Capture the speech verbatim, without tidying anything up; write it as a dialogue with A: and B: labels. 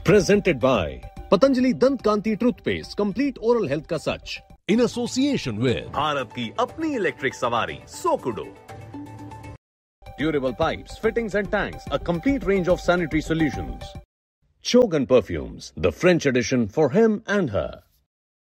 A: Presented by Patanjali Dant Kanti Toothpaste, complete oral health ka sach. In association with
B: Bharat की अपनी electric सवारी सोकुडो.
A: Durable pipes, fittings and tanks, a complete range of sanitary solutions. Chogan Perfumes, the French edition for him and her.